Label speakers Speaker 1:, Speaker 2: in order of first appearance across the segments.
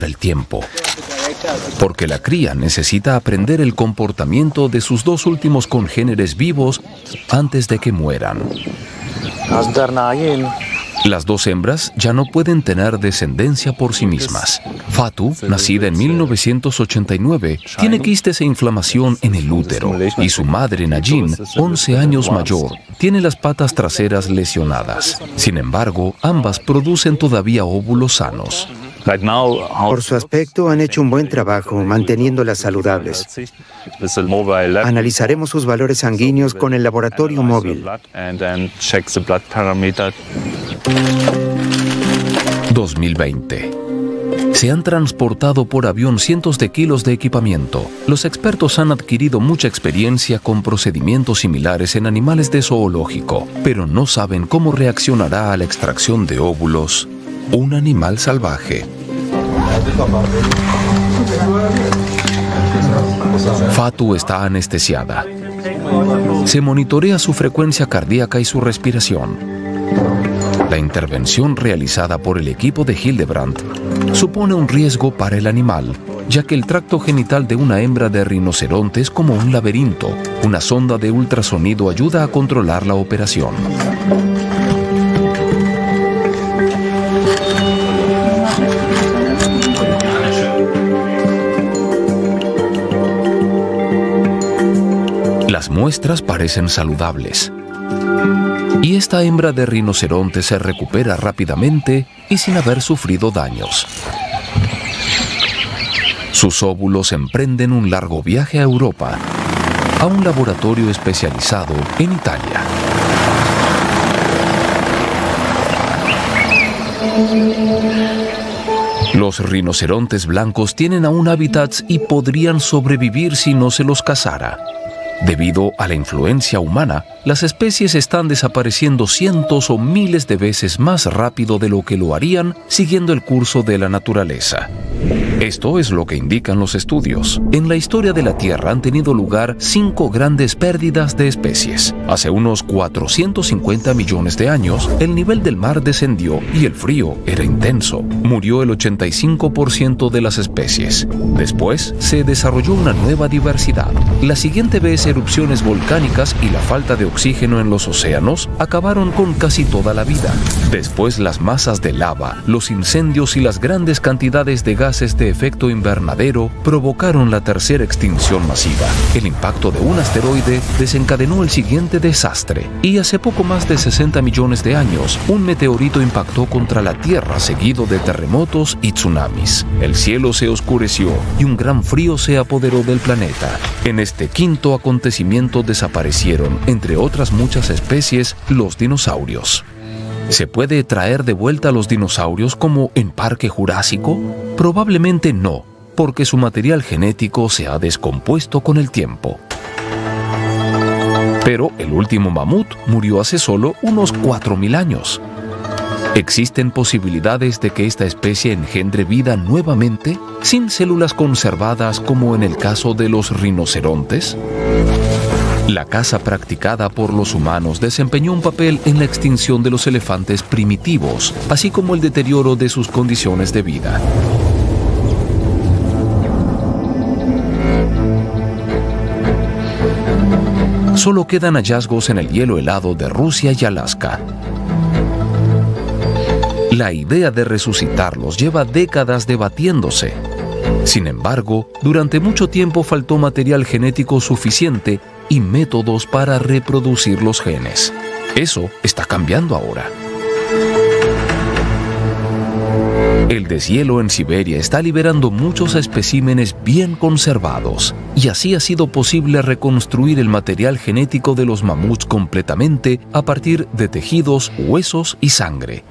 Speaker 1: el tiempo, porque la cría necesita aprender el comportamiento de sus dos últimos congéneres vivos antes de que mueran. Las dos hembras ya no pueden tener descendencia por sí mismas. Fatu, nacida en 1989, tiene quistes e inflamación en el útero, y su madre, Najin, 11 años mayor, tiene las patas traseras lesionadas. Sin embargo, ambas producen todavía óvulos sanos.
Speaker 2: Por su aspecto, han hecho un buen trabajo manteniéndolas saludables. Analizaremos sus valores sanguíneos con el laboratorio móvil.
Speaker 1: 2020. Se han transportado por avión cientos de kilos de equipamiento. Los expertos han adquirido mucha experiencia con procedimientos similares en animales de zoológico, pero no saben cómo reaccionará a la extracción de óvulos un animal salvaje. Fatu está anestesiada. Se monitorea su frecuencia cardíaca y su respiración. La intervención realizada por el equipo de Hildebrandt supone un riesgo para el animal, ya que el tracto genital de una hembra de rinoceronte es como un laberinto. Una sonda de ultrasonido ayuda a controlar la operación. Las muestras parecen saludables. Y esta hembra de rinoceronte se recupera rápidamente y sin haber sufrido daños. Sus óvulos emprenden un largo viaje a Europa, a un laboratorio especializado en Italia. Los rinocerontes blancos tienen aún hábitats y podrían sobrevivir si no se los cazara. Debido a la influencia humana, las especies están desapareciendo cientos o miles de veces más rápido de lo que lo harían siguiendo el curso de la naturaleza. Esto es lo que indican los estudios. En la historia de la Tierra han tenido lugar 5 grandes pérdidas de especies. Hace unos 450 millones de años, el nivel del mar descendió y el frío era intenso. Murió el 85% de las especies. Después, se desarrolló una nueva diversidad. La siguiente vez, erupciones volcánicas y la falta de oxígeno en los océanos acabaron con casi toda la vida. Después, las masas de lava, los incendios y las grandes cantidades de gases de efecto invernadero provocaron la tercera extinción masiva. El impacto de un asteroide desencadenó el siguiente desastre. Y hace poco más de 60 millones de años, un meteorito impactó contra la Tierra seguido de terremotos y tsunamis. El cielo se oscureció y un gran frío se apoderó del planeta. En este quinto acontecimiento desaparecieron, entre otras muchas especies, los dinosaurios. ¿Se puede traer de vuelta a los dinosaurios como en Parque Jurásico? Probablemente no, porque su material genético se ha descompuesto con el tiempo. Pero el último mamut murió hace solo unos 4.000 años. ¿Existen posibilidades de que esta especie engendre vida nuevamente, sin células conservadas como en el caso de los rinocerontes? La caza practicada por los humanos desempeñó un papel en la extinción de los elefantes primitivos, así como el deterioro de sus condiciones de vida. Solo quedan hallazgos en el hielo helado de Rusia y Alaska. La idea de resucitarlos lleva décadas debatiéndose. Sin embargo, durante mucho tiempo faltó material genético suficiente y métodos para reproducir los genes. Eso está cambiando ahora. El deshielo en Siberia está liberando muchos especímenes bien conservados, y así ha sido posible reconstruir el material genético de los mamuts completamente a partir de tejidos, huesos y sangre.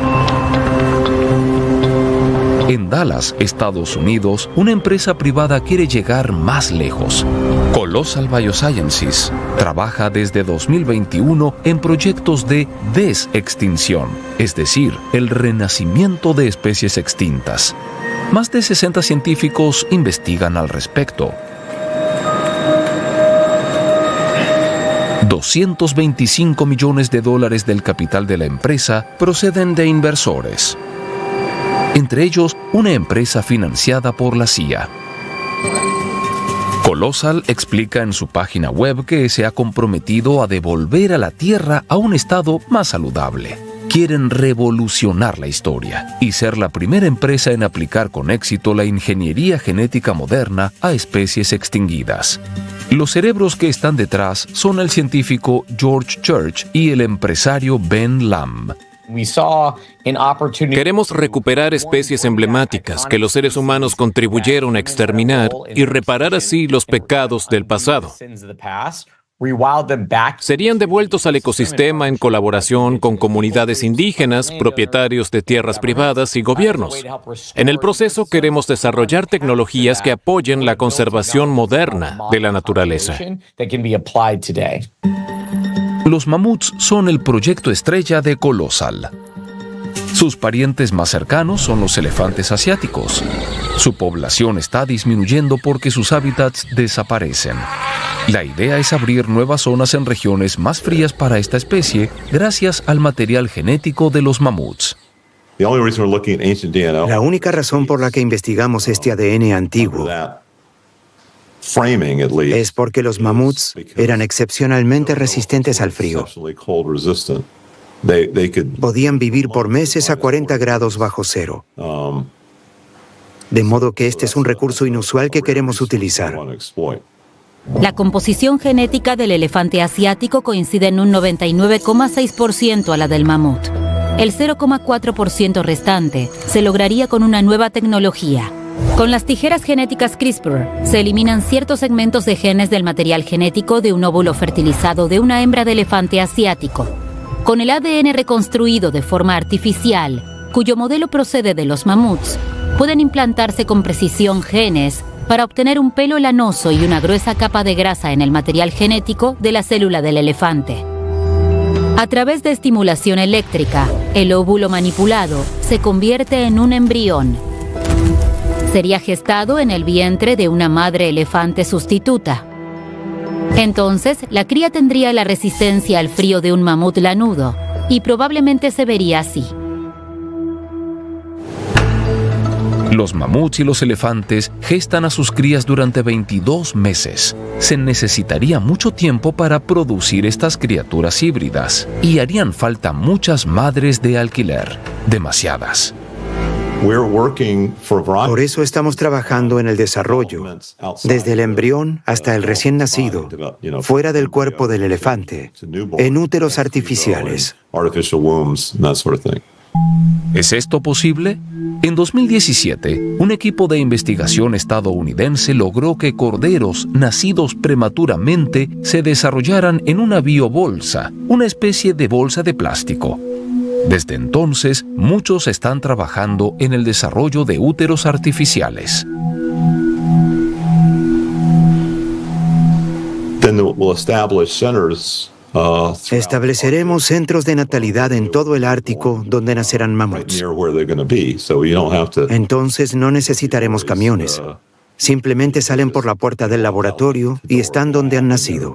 Speaker 1: En Dallas, Estados Unidos, una empresa privada quiere llegar más lejos. Colossal Biosciences trabaja desde 2021 en proyectos de desextinción, es decir, el renacimiento de especies extintas. Más de 60 científicos investigan al respecto. $225 millones del capital de la empresa proceden de inversores. entre ellos una empresa financiada por la CIA. Colossal explica en su página web que se ha comprometido a devolver a la Tierra a un estado más saludable. Quieren revolucionar la historia y ser la primera empresa en aplicar con éxito la ingeniería genética moderna a especies extinguidas. Los cerebros que están detrás son el científico George Church y el empresario Ben Lamb.
Speaker 3: Queremos recuperar especies emblemáticas que los seres humanos contribuyeron a exterminar y reparar así los pecados del pasado. Serían devueltos al ecosistema en colaboración con comunidades indígenas, propietarios de tierras privadas y gobiernos. En el proceso queremos desarrollar tecnologías que apoyen la conservación moderna de la naturaleza.
Speaker 1: Los mamuts son el proyecto estrella de Colossal. Sus parientes más cercanos son los elefantes asiáticos. Su población está disminuyendo porque sus hábitats desaparecen. La idea es abrir nuevas zonas en regiones más frías para esta especie gracias al material genético de los mamuts.
Speaker 2: La única razón por la que investigamos este ADN antiguo es porque los mamuts eran excepcionalmente resistentes al frío. Podían vivir por meses a 40 grados bajo cero. De modo que este es un recurso inusual que queremos utilizar.
Speaker 4: La composición genética del elefante asiático coincide en un 99,6% a la del mamut. El 0,4% restante se lograría con una nueva tecnología. Con las tijeras genéticas CRISPR se eliminan ciertos segmentos de genes del material genético de un óvulo fertilizado de una hembra de elefante asiático. Con el ADN reconstruido de forma artificial, cuyo modelo procede de los mamuts, pueden implantarse con precisión genes para obtener un pelo lanoso y una gruesa capa de grasa en el material genético de la célula del elefante. A través de estimulación eléctrica, el óvulo manipulado se convierte en un embrión. Sería gestado en el vientre de una madre elefante sustituta. Entonces, la cría tendría la resistencia al frío de un mamut lanudo y probablemente se vería así.
Speaker 1: Los mamuts y los elefantes gestan a sus crías durante 22 meses. Se necesitaría mucho tiempo para producir estas criaturas híbridas y harían falta muchas madres de alquiler, demasiadas.
Speaker 2: Por eso estamos trabajando en el desarrollo, desde el embrión hasta el recién nacido, fuera del cuerpo del elefante, en úteros artificiales.
Speaker 1: ¿Es esto posible? En 2017, un equipo de investigación estadounidense logró que corderos nacidos prematuramente se desarrollaran en una biobolsa, una especie de bolsa de plástico. Desde entonces, muchos están trabajando en el desarrollo de úteros artificiales.
Speaker 2: Estableceremos centros de natalidad en todo el Ártico donde nacerán mamuts. Entonces no necesitaremos camiones. Simplemente salen por la puerta del laboratorio y están donde han nacido.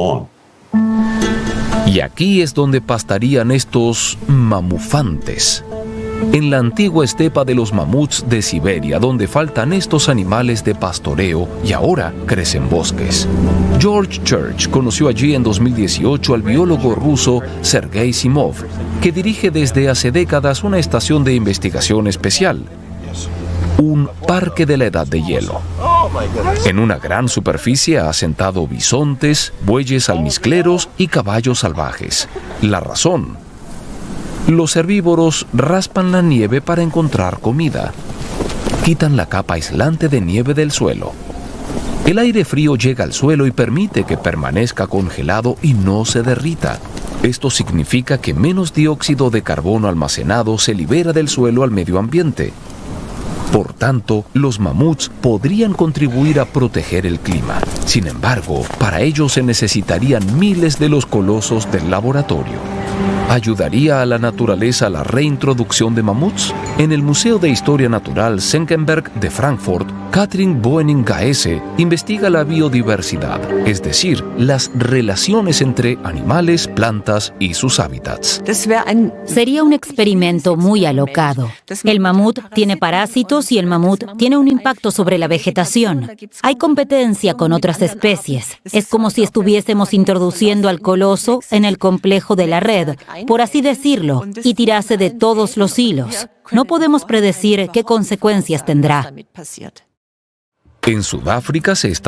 Speaker 1: Y aquí es donde pastarían estos mamufantes. En la antigua estepa de los mamuts de Siberia, donde faltan estos animales de pastoreo y ahora crecen bosques. George Church conoció allí en 2018 al biólogo ruso Sergei Simov, que dirige desde hace décadas una estación de investigación especial, un parque de la edad de hielo. En una gran superficie ha asentado bisontes, bueyes almizcleros y caballos salvajes. La razón: los herbívoros raspan la nieve para encontrar comida. Quitan la capa aislante de nieve del suelo. El aire frío llega al suelo y permite que permanezca congelado y no se derrita. Esto significa que menos dióxido de carbono almacenado se libera del suelo al medio ambiente. Por tanto, los mamuts podrían contribuir a proteger el clima. Sin embargo, para ello se necesitarían miles de los colosos del laboratorio. ¿Ayudaría a la naturaleza la reintroducción de mamuts? En el Museo de Historia Natural Senckenberg de Frankfurt, Katrin Boening-Gaese investiga la biodiversidad, es decir, las relaciones entre animales, plantas y sus hábitats.
Speaker 4: Sería un experimento muy alocado. El mamut tiene parásitos y el mamut tiene un impacto sobre la vegetación. Hay competencia con otras especies. Es como si estuviésemos introduciendo al coloso en el complejo de la red, por así decirlo, y tirase de todos los hilos. No podemos predecir qué consecuencias tendrá.
Speaker 1: En Sudáfrica se está